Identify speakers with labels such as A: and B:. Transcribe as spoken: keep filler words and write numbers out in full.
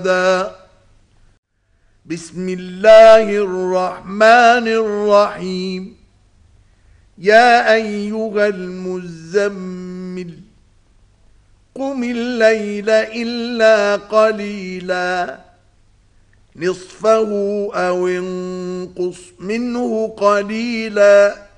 A: بسم الله الرحمن الرحيم يا أيها المزمل قم الليل إلا قليلا نصفه أو انقص منه قليلا